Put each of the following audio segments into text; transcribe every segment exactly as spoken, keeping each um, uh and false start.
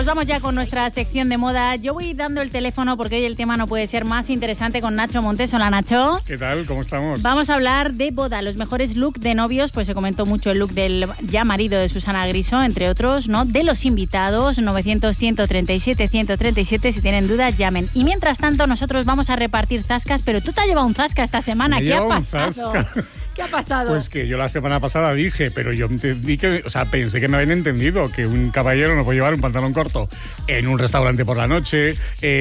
Pues vamos ya con nuestra sección de moda. Yo voy dando el teléfono porque hoy el tema no puede ser más interesante con Nacho Montes. Hola, Nacho. ¿Qué tal? ¿Cómo estamos? Vamos a hablar de boda, los mejores looks de novios. Pues se comentó mucho el look del ya marido de Susana Griso, entre otros, ¿no? De los invitados, novecientos, ciento treinta y siete, ciento treinta y siete. Si tienen dudas, llamen. Y mientras tanto, nosotros vamos a repartir zascas, pero tú te has llevado un zasca esta semana. Me ¿Qué ha un pasado? zasca. ¿Qué ha pasado? Pues que yo la semana pasada dije, pero yo entendí que, o sea, pensé que me habían entendido que un caballero no puede llevar un pantalón corto en un restaurante por la noche,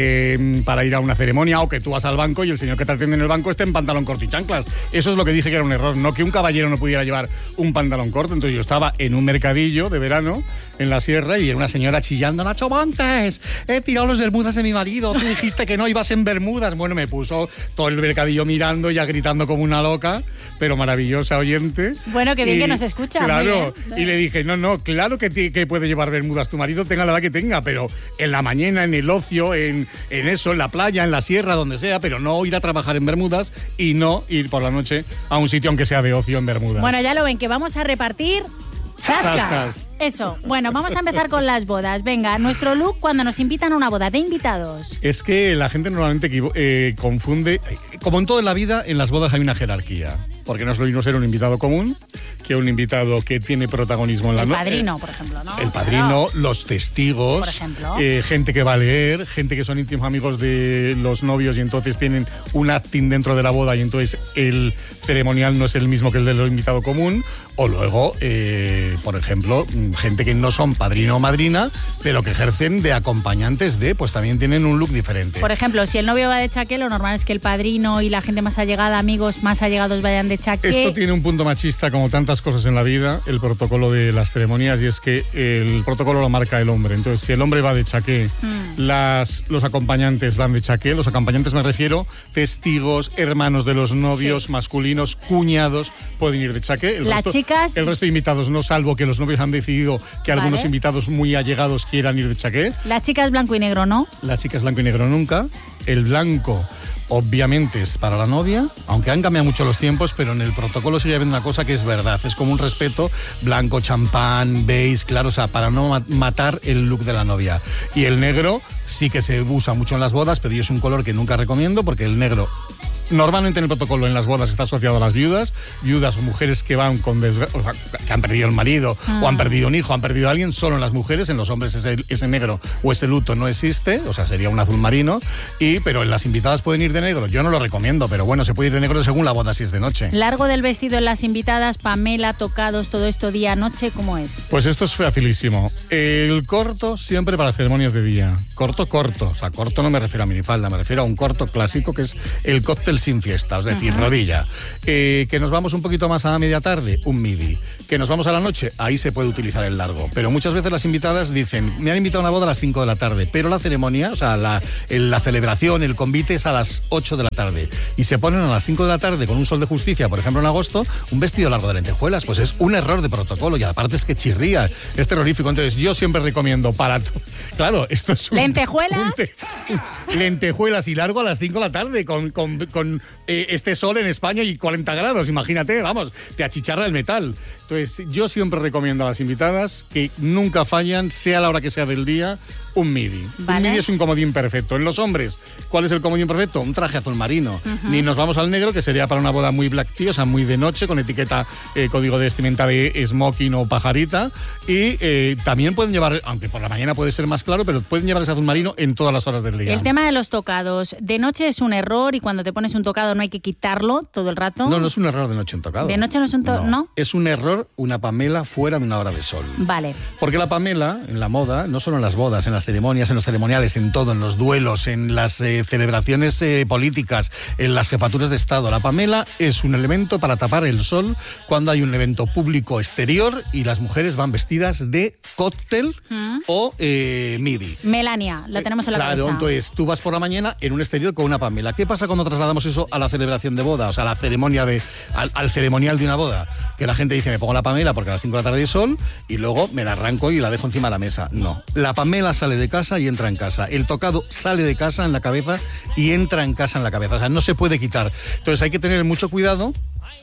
eh, para ir a una ceremonia, o que tú vas al banco y el señor que te atiende en el banco esté en pantalón corto y chanclas. Eso es lo que dije que era un error, no que un caballero no pudiera llevar un pantalón corto. Entonces yo estaba en un mercadillo de verano en la sierra y era una señora chillando: Nacho Montes, he tirado los bermudas de mi marido, tú dijiste que no ibas en bermudas. Bueno, me puso todo el mercadillo mirando, ya gritando como una loca, pero maravillosa oyente. Bueno, qué bien y, que nos escucha. Claro, bien. Y le dije, no, no, claro que, t- que puede llevar bermudas tu marido, tenga la edad que tenga, pero en la mañana, en el ocio, en, en eso, en la playa, en la sierra, donde sea, pero no ir a trabajar en bermudas y no ir por la noche a un sitio aunque sea de ocio en bermudas. Bueno, ya lo ven, que vamos a repartir zascas. Zascas. Eso. Bueno, vamos a empezar con las bodas. Venga, nuestro look cuando nos invitan a una boda de invitados. Es que la gente normalmente eh, confunde, como en toda la vida, en las bodas hay una jerarquía. Porque no es lo mismo ser un invitado común que un invitado que tiene protagonismo en la El noche. padrino, por ejemplo, ¿no? El padrino, Claro. los testigos, Por ejemplo. eh, gente que va a leer, gente que son íntimos amigos de los novios y entonces tienen un acting dentro de la boda y entonces el ceremonial no es el mismo que el del invitado común. O luego, eh, por ejemplo, gente que no son padrino o madrina, pero que ejercen de acompañantes de, pues también tienen un look diferente. Por ejemplo, si el novio va de chaqué, lo normal es que el padrino y la gente más allegada, amigos más allegados, vayan de chaqué. Esto tiene un punto machista, como tantas cosas en la vida, el protocolo de las ceremonias, y es que el protocolo lo marca el hombre. Entonces, si el hombre va de chaqué, mm. las, los acompañantes van de chaqué. Los acompañantes me refiero, testigos, hermanos de los novios, sí. masculinos, cuñados, pueden ir de chaqué. El las resto, chicas... El resto de invitados no, salvo que los novios han decidido que vale. algunos invitados muy allegados quieran ir de chaqué. Las chicas blanco y negro, ¿no? Las chicas blanco y negro nunca. El blanco... obviamente es para la novia, aunque han cambiado mucho los tiempos, pero en el protocolo sigue habiendo una cosa que es verdad, es como un respeto, blanco, champán, beige, claro, o sea, para no matar el look de la novia. Y el negro sí que se usa mucho en las bodas, pero yo es un color que nunca recomiendo porque el negro... Normalmente en el protocolo en las bodas está asociado a las viudas, viudas o mujeres que van con desgra- o sea, que han perdido el marido ah. o han perdido un hijo, han perdido a alguien, solo en las mujeres, en los hombres ese, ese negro o ese luto no existe, o sea, sería un azul marino, y pero en las invitadas pueden ir de negro, yo no lo recomiendo, pero bueno, se puede ir de negro según la boda si es de noche. Largo del vestido en las invitadas, Pamela, tocados, todo esto día, noche, ¿cómo es? Pues esto es facilísimo. El corto siempre para ceremonias de día, corto, corto, o sea, corto no me refiero a minifalda, me refiero a un corto clásico que es el cóctel sin fiesta, es decir, uh-huh. rodilla. Eh, que nos vamos un poquito más a media tarde, un midi. Que nos vamos a la noche, ahí se puede utilizar el largo. Pero muchas veces las invitadas dicen, me han invitado a una boda a las cinco de la tarde, pero la ceremonia, o sea, la, el, la celebración, el convite es a las ocho de la tarde. Y se ponen a las cinco de la tarde con un sol de justicia, por ejemplo en agosto, un vestido largo de lentejuelas. Pues es un error de protocolo y aparte es que chirría, es terrorífico. Entonces yo siempre recomiendo para... T- claro, esto es... Un, ¿lentejuelas? Un te- lentejuelas y largo a las cinco de la tarde con... con, con eh, este sol en España y cuarenta grados, imagínate, vamos, te achicharra el metal. Entonces, yo siempre recomiendo a las invitadas que nunca fallan, sea la hora que sea del día, un midi. Vale. Un midi es un comodín perfecto. En los hombres, ¿cuál es el comodín perfecto? Un traje azul marino. Uh-huh. Ni nos vamos al negro, que sería para una boda muy black tea, o sea, muy de noche, con etiqueta, eh, código de vestimenta de smoking o pajarita. Y eh, también pueden llevar, aunque por la mañana puede ser más claro, pero pueden llevar ese azul marino en todas las horas del día. El tema de los tocados. De noche es un error y cuando te pones un tocado no hay que quitarlo todo el rato. No, no es un error de noche un tocado. De noche no es un tocado, ¿no? ¿no? Es un error una Pamela fuera de una hora de sol. Vale. Porque la Pamela, en la moda, no solo en las bodas, en las ceremonias, en los ceremoniales, en todo, en los duelos, en las eh, celebraciones eh, políticas, en las jefaturas de Estado, la Pamela es un elemento para tapar el sol cuando hay un evento público exterior y las mujeres van vestidas de cóctel ¿Mm? o eh, midi. Melania, la tenemos en la claro, cabeza. Claro, entonces tú vas por la mañana en un exterior con una Pamela. ¿Qué pasa cuando trasladamos eso a la celebración de boda? O sea, a la ceremonia de, al, al ceremonial de una boda. Que la gente dice, me pongo la Pamela porque a las cinco de la tarde hay sol y luego me la arranco y la dejo encima de la mesa. No, la Pamela sale de casa y entra en casa. El tocado sale de casa en la cabeza y entra en casa en la cabeza. O sea, no se puede quitar. Entonces hay que tener mucho cuidado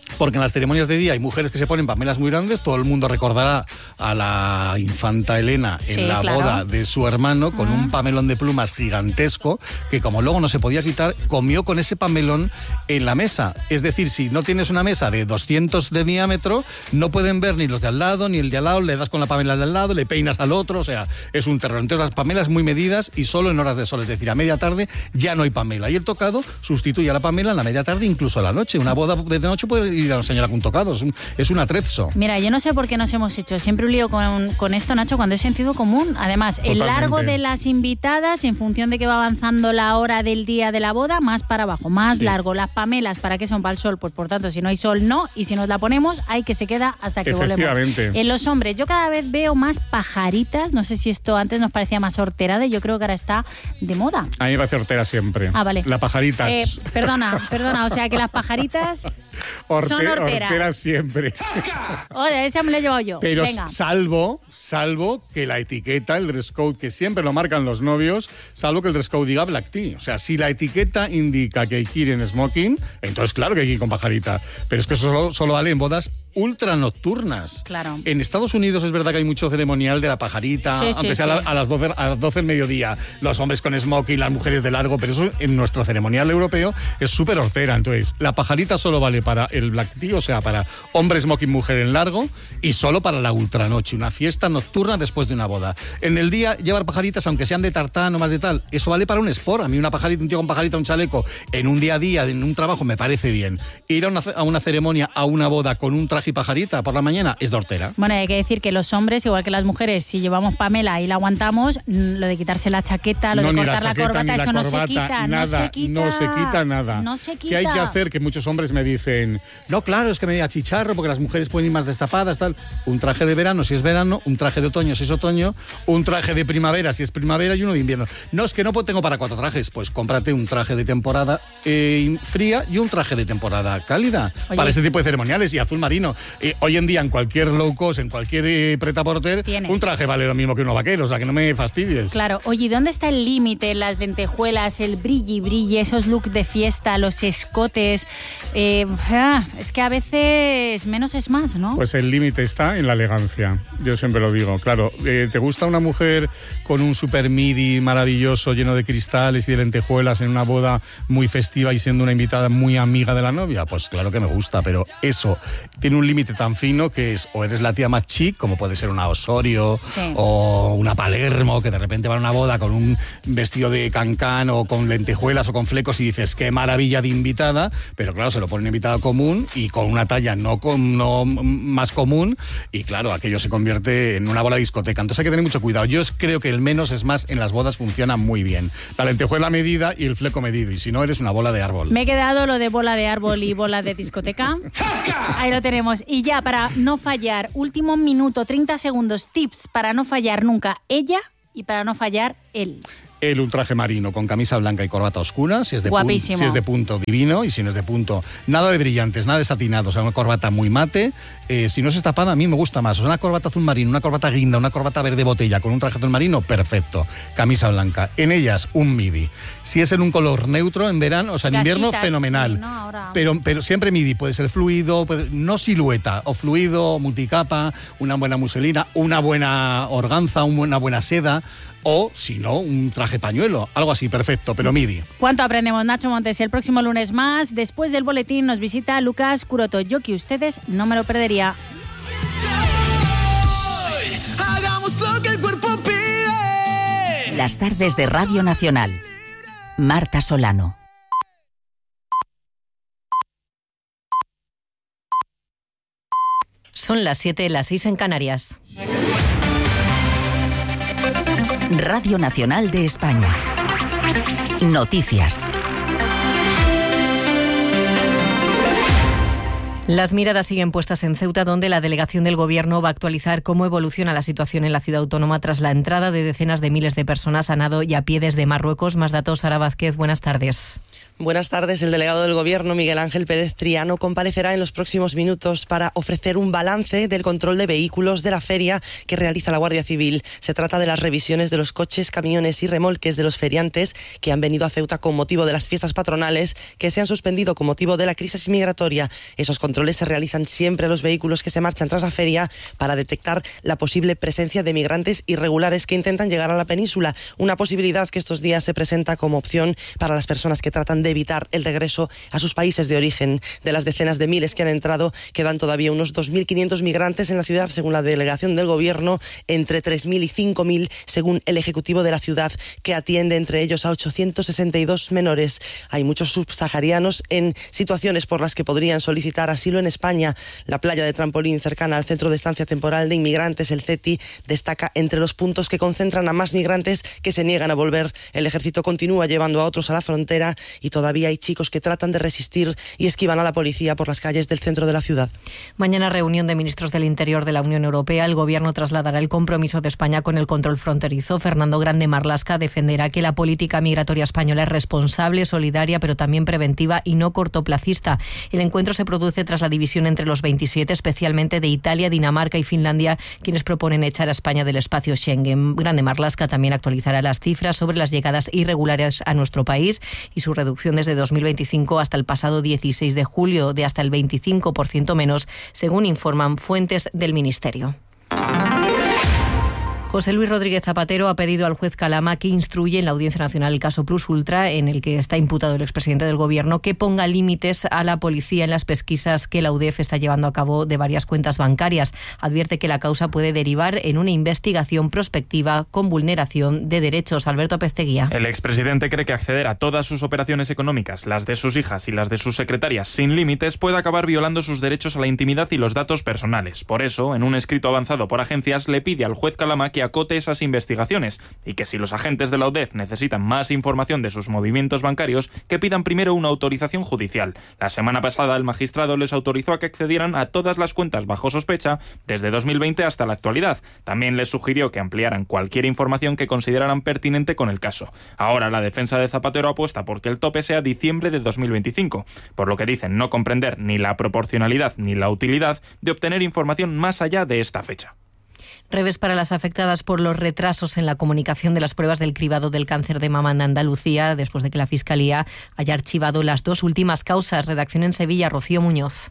Porque en las ceremonias de día hay mujeres que se ponen pamelas muy grandes. Todo el mundo recordará a la infanta Elena en sí, la claro. boda de su hermano con uh-huh. un pamelón de plumas gigantesco que, como luego no se podía quitar, comió con ese pamelón en la mesa. Es decir, si no tienes una mesa de doscientos de diámetro, no pueden ver ni los de al lado ni el de al lado. Le das con la pamela de al lado, le peinas al otro, o sea, es un terror. Entonces las pamelas muy medidas y solo en horas de sol, es decir, a media tarde ya no hay pamela. Y el tocado sustituye a la pamela en la media tarde, incluso a la noche. Una boda de noche puede ir a una señora con tocado, es un, es un atrezzo. Mira, yo no sé por qué nos hemos hecho siempre un lío con, con esto, Nacho, cuando es sentido común. Además, totalmente. El largo de las invitadas, en función de que va avanzando la hora del día de la boda, más para abajo, más sí. largo. Las pamelas, ¿para qué son? Para el sol. Pues por tanto, si no hay sol, no. Y si nos la ponemos, hay que se queda hasta que volvemos. En los hombres, yo cada vez veo más pajaritas. No sé si esto antes nos parecía más horterada y yo creo que ahora está de moda. A mí me parece hortera siempre. Ah, vale. La pajaritas. Eh, perdona, perdona. O sea, que las pajaritas Horte, son horteras. Horteras siempre. Oye, esa me la he llevado yo. Pero Venga. salvo, salvo que la etiqueta, el dress code, que siempre lo marcan los novios, salvo que el dress code diga black tea. O sea, si la etiqueta indica que hay que ir en smoking, entonces claro que hay que ir con pajarita. Pero es que eso solo, solo vale en bodas ultra nocturnas. Claro. En Estados Unidos es verdad que hay mucho ceremonial de la pajarita, sí, aunque sí, sea sí. a las doce, a las doce del mediodía, los hombres con smoking, las mujeres de largo, pero eso en nuestro ceremonial europeo es súper hortera. Entonces, la pajarita solo vale para el black tea, o sea, para hombre smoking, mujer en largo, y solo para la ultranoche, una fiesta nocturna después de una boda. En el día, llevar pajaritas, aunque sean de tartán o más de tal, eso vale para un sport. A mí una pajarita, un tío con pajarita, un chaleco, en un día a día, en un trabajo, me parece bien. Ir a una, a una ceremonia, a una boda con un traje y pajarita por la mañana es de hortera. Bueno, hay que decir que los hombres, igual que las mujeres, si llevamos pamela y la aguantamos, lo de quitarse la chaqueta, lo no, de cortar la, chaqueta, la corbata, ni la eso corbata, no se quita, nada, no se quita. No se quita nada. No se quita. ¿Qué hay que hacer? Que muchos hombres me dicen, no, claro, es que me da chicharro porque las mujeres pueden ir más destapadas, tal. Un traje de verano si es verano, un traje de otoño si es otoño, un traje de primavera si es primavera y uno de invierno. No, es que no tengo para cuatro trajes. Pues cómprate un traje de temporada eh, fría y un traje de temporada cálida. Oye, para este tipo de ceremoniales. Y azul marino. Eh, hoy en día en cualquier low cost, en cualquier eh, prêt-à-porter, un traje vale lo mismo que uno vaquero, o sea, que no me fastidies. Claro. Oye, ¿dónde está el límite? Las lentejuelas, el brilli brilli, esos looks de fiesta, los escotes. Eh, es que a veces menos es más, ¿no? Pues el límite está en la elegancia. Yo siempre lo digo. Claro, eh, ¿te gusta una mujer con un super midi maravilloso, lleno de cristales y de lentejuelas en una boda muy festiva y siendo una invitada muy amiga de la novia? Pues claro que me gusta, pero eso tiene un límite tan fino que es, o eres la tía más chic, como puede ser una Osorio, sí, o una Palermo, que de repente va a una boda con un vestido de cancán o con lentejuelas o con flecos y dices, qué maravilla de invitada, pero claro, se lo pone una invitada común y con una talla no, con, no más común, y claro, aquello se convierte en una bola de discoteca. Entonces hay que tener mucho cuidado. Yo creo que el menos es más en las bodas funciona muy bien. La lentejuela medida y el fleco medido, y si no, eres una bola de árbol. Me he quedado lo de bola de árbol y bola de discoteca. Ahí lo tenemos. Y ya, para no fallar, último minuto, treinta segundos, tips para no fallar nunca ella y para no fallar él. El un traje marino con camisa blanca y corbata oscura, si es de guapísimo. Punto, si es de punto, divino, y si no es de punto, nada de brillantes, nada de satinado, o sea, una corbata muy mate. Eh, si no es estapada, a mí me gusta más. O sea, una corbata azul marino, una corbata guinda, una corbata verde botella con un traje azul marino, perfecto. Camisa blanca. En ellas, un midi. Si es en un color neutro, en verano, o sea, en Casitas, invierno, fenomenal. Sí, no, ahora... pero, pero siempre midi, puede ser fluido, puede, no silueta, o fluido, multicapa, una buena muselina, una buena organza, una buena seda. O, si no, un traje pañuelo, algo así, perfecto, pero midi. ¿Cuánto aprendemos, Nacho Montes? El próximo lunes más, después del boletín, nos visita Lucas Curoto. Yo que ustedes no me lo perdería. Hagamos lo que el cuerpo pide. Las tardes de Radio Nacional. Marta Solano. Son las siete, las seis en Canarias. Radio Nacional de España. Noticias. Las miradas siguen puestas en Ceuta, donde la delegación del Gobierno va a actualizar cómo evoluciona la situación en la ciudad autónoma tras la entrada de decenas de miles de personas a nado y a pie desde Marruecos. Más datos, Sara Vázquez, buenas tardes. Buenas tardes. El delegado del Gobierno, Miguel Ángel Pérez Triano, comparecerá en los próximos minutos para ofrecer un balance del control de vehículos de la feria que realiza la Guardia Civil. Se trata de las revisiones de los coches, camiones y remolques de los feriantes que han venido a Ceuta con motivo de las fiestas patronales que se han suspendido con motivo de la crisis migratoria. Esos controles se realizan siempre a los vehículos que se marchan tras la feria para detectar la posible presencia de migrantes irregulares que intentan llegar a la península. Una posibilidad que estos días se presenta como opción para las personas que tratan de de evitar el regreso a sus países de origen. De las decenas de miles que han entrado, quedan todavía unos dos mil quinientos migrantes en la ciudad, según la delegación del Gobierno, entre tres mil y cinco mil, según el Ejecutivo de la ciudad, que atiende entre ellos a ochocientos sesenta y dos menores. Hay muchos subsaharianos en situaciones por las que podrían solicitar asilo en España. La playa de Trampolín, cercana al Centro de Estancia Temporal de Inmigrantes, el CETI, destaca entre los puntos que concentran a más migrantes que se niegan a volver. El ejército continúa llevando a otros a la frontera y todavía hay chicos que tratan de resistir y esquivan a la policía por las calles del centro de la ciudad. Mañana reunión de ministros del Interior de la Unión Europea. El Gobierno trasladará el compromiso de España con el control fronterizo. Fernando Grande Marlaska defenderá que la política migratoria española es responsable, solidaria, pero también preventiva y no cortoplacista. El encuentro se produce tras la división entre los veintisiete, especialmente de Italia, Dinamarca y Finlandia, quienes proponen echar a España del espacio Schengen. Grande Marlaska también actualizará las cifras sobre las llegadas irregulares a nuestro país y su reducción desde dos mil veinticinco hasta el pasado dieciséis de julio de hasta el veinticinco por ciento menos, según informan fuentes del Ministerio. José Luis Rodríguez Zapatero ha pedido al juez Calama que instruye en la Audiencia Nacional el caso Plus Ultra, en el que está imputado el expresidente del Gobierno, que ponga límites a la policía en las pesquisas que la U D E F está llevando a cabo de varias cuentas bancarias. Advierte que la causa puede derivar en una investigación prospectiva con vulneración de derechos. Alberto Pesteguía. El expresidente cree que acceder a todas sus operaciones económicas, las de sus hijas y las de sus secretarias, sin límites, puede acabar violando sus derechos a la intimidad y los datos personales. Por eso, en un escrito avanzado por agencias, le pide al juez Calama que acote esas investigaciones y que si los agentes de la U D E F necesitan más información de sus movimientos bancarios, que pidan primero una autorización judicial. La semana pasada el magistrado les autorizó a que accedieran a todas las cuentas bajo sospecha desde dos mil veinte hasta la actualidad. También les sugirió que ampliaran cualquier información que consideraran pertinente con el caso. Ahora la defensa de Zapatero apuesta porque el tope sea diciembre de dos mil veinticinco, por lo que dicen no comprender ni la proporcionalidad ni la utilidad de obtener información más allá de esta fecha. Revés para las afectadas por los retrasos en la comunicación de las pruebas del cribado del cáncer de mama en Andalucía, después de que la Fiscalía haya archivado las dos últimas causas. Redacción en Sevilla, Rocío Muñoz.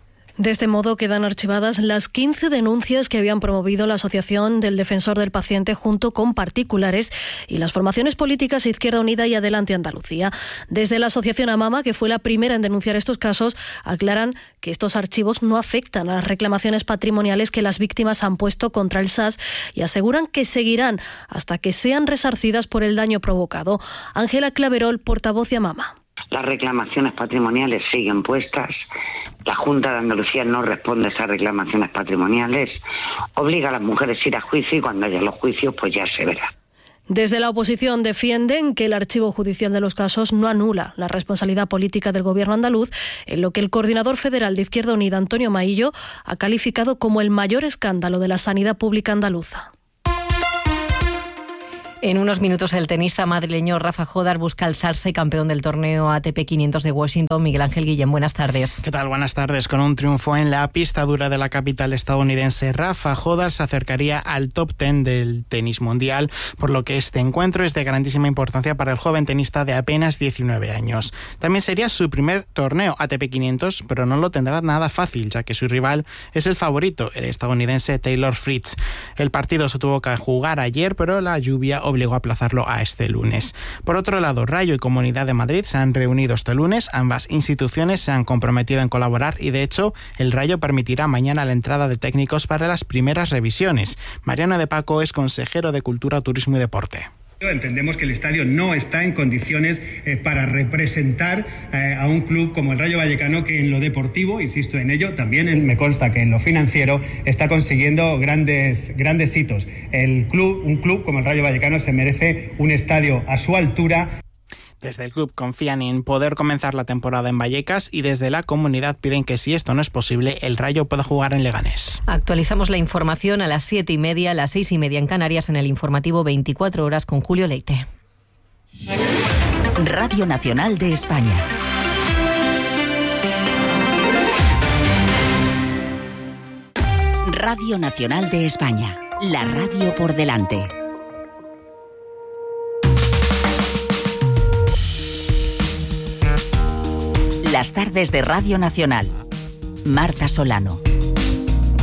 De este modo quedan archivadas las quince denuncias que habían promovido la Asociación del Defensor del Paciente junto con particulares y las formaciones políticas Izquierda Unida y Adelante Andalucía. Desde la Asociación AMAMA, que fue la primera en denunciar estos casos, aclaran que estos archivos no afectan a las reclamaciones patrimoniales que las víctimas han puesto contra el S A S y aseguran que seguirán hasta que sean resarcidas por el daño provocado. Ángela Claverol, portavoz de AMAMA. Las reclamaciones patrimoniales siguen puestas. La Junta de Andalucía no responde a esas reclamaciones patrimoniales. Obliga a las mujeres a ir a juicio y cuando haya los juicios, pues ya se verá. Desde la oposición defienden que el archivo judicial de los casos no anula la responsabilidad política del Gobierno andaluz, en lo que el coordinador federal de Izquierda Unida, Antonio Maillo, ha calificado como el mayor escándalo de la sanidad pública andaluza. En unos minutos el tenista madrileño Rafa Jodar busca alzarse campeón del torneo A T P quinientos de Washington. Miguel Ángel Guillén, buenas tardes. ¿Qué tal? Buenas tardes. Con un triunfo en la pista dura de la capital estadounidense, Rafa Jodar se acercaría al top diez del tenis mundial, por lo que este encuentro es de grandísima importancia para el joven tenista de apenas diecinueve años. También sería su primer torneo A T P quinientos, pero no lo tendrá nada fácil, ya que su rival es el favorito, el estadounidense Taylor Fritz. El partido se tuvo que jugar ayer, pero la lluvia obligó a aplazarlo a este lunes. Por otro lado, Rayo y Comunidad de Madrid se han reunido este lunes. Ambas instituciones se han comprometido en colaborar y, de hecho, el Rayo permitirá mañana la entrada de técnicos para las primeras revisiones. Mariano de Paco es consejero de Cultura, Turismo y Deporte. Entendemos que el estadio no está en condiciones eh, para representar eh, a un club como el Rayo Vallecano, que en lo deportivo, insisto en ello, también en, me consta que en lo financiero está consiguiendo grandes, grandes hitos. El club, un club como el Rayo Vallecano se merece un estadio a su altura. Desde el club confían en poder comenzar la temporada en Vallecas y desde la comunidad piden que, si esto no es posible, el Rayo pueda jugar en Leganés. Actualizamos la información a las siete y media, a las seis y media en Canarias, en el informativo veinticuatro horas con Julio Leite. Radio Nacional de España. Radio Nacional de España, la radio por delante. Las tardes de Radio Nacional. Marta Solano.